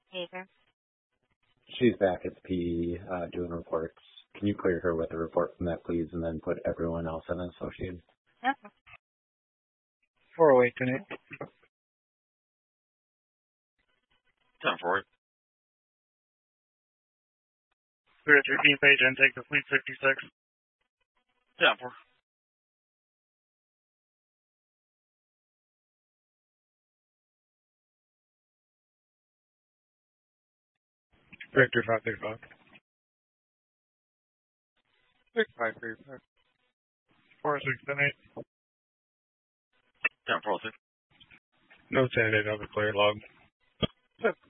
Hager. She's back at the PE doing reports. Can you clear her with a report from that, please, and then put everyone else in an associate? Yeah. 408 tonight. 10-4. Clear at 13 page intake to fleet 56. 10-4. Victor 535. 6535. 4610-8. 10-4. No tentative of the clear log.